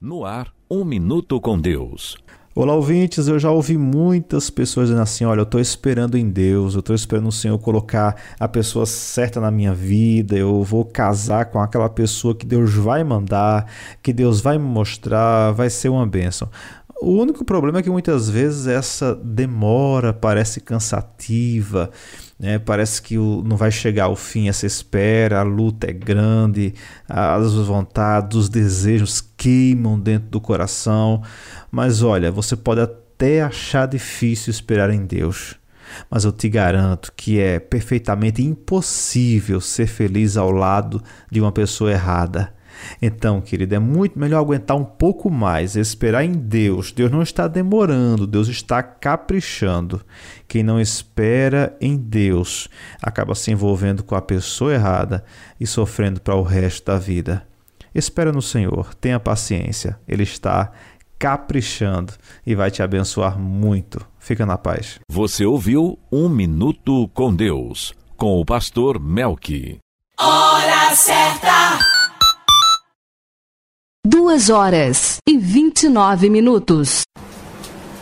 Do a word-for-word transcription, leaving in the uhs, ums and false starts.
No ar, Um Minuto com Deus. Olá, ouvintes, eu já ouvi muitas pessoas dizendo assim, olha, eu estou esperando em Deus, eu estou esperando o Senhor colocar a pessoa certa na minha vida, eu vou casar com aquela pessoa que Deus vai mandar, que Deus vai me mostrar, vai ser uma bênção. O único problema é que muitas vezes essa demora parece cansativa, né? Parece que o, não vai chegar ao fim essa espera, a luta é grande, as vontades, os desejos queimam dentro do coração. Mas olha, você pode até achar difícil esperar em Deus, mas eu te garanto que é perfeitamente impossível ser feliz ao lado de uma pessoa errada. Então, querido, é muito melhor aguentar um pouco mais, esperar em Deus. Deus não está demorando, Deus está caprichando. Quem não espera em Deus acaba se envolvendo com a pessoa errada e sofrendo para o resto da vida. Espera no Senhor, tenha paciência, Ele está caprichando e vai te abençoar muito. Fica na paz. Você ouviu Um Minuto com Deus, com o pastor Melqui. Hora certa! Duas horas e vinte e nove minutos.